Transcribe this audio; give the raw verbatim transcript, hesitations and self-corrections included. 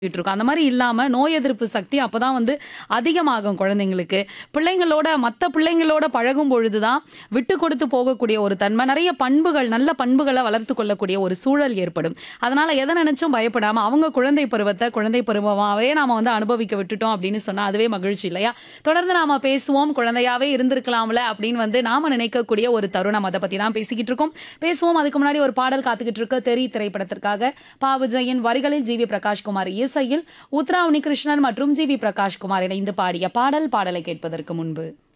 இருக்கும். அந்த மாரி இல்லாம நோய் எதிர்ப்பு சக்தி அப்பதான் வந்து அதிகமாகும் குழந்தைங்களுக்கு. பிள்ளைங்களோட மத்த பிள்ளைங்களோட பழகும் பொழுது தான் விட்டு கொடுத்து போகக்கூடிய ஒரு தன்மை, நெறைய பண்புகள், நல்ல பண்புகள வளர்த்துக் கொள்ளக்கூடிய ஒரு சூழல் ஏற்படும். அதனால எத நெனச்சும் பயப்படாம அவங்க குழந்தை பருவத்த குழந்தை பருவமாவே நாம வந்து அனுபவிக்க விட்டுட்டோம் அப்படின்னு சொன்னா அதுவே மகிழ்ச்சி இல்லையா? தொடர்ந்து நாம பேசுவோம். குழந்தையாவே இருந்திருக்கலாம்ல அப்படின்னு வந்து நாம நினைக்கக்கூடிய ஒரு தருணம். அத பத்தி தான் பேசிக்கிட்டு இருக்கோம். பேசுவோம். அதுக்கு முன்னாடி ஒரு பாடல் காத்துக்கிட்டு இருக்கு. தெறி திரைப்படத்திற்காக பா. விஜயன் வரிகளில் ஜி வி பிரகாஷ்குமார் இசையில் உத்ரா உன்னிகிருஷ்ணன் மற்றும் ஜி வி பிரகாஷ்குமார் இணைந்து பாடிய பாடல். பாடலை கேட்பதற்கு முன்பு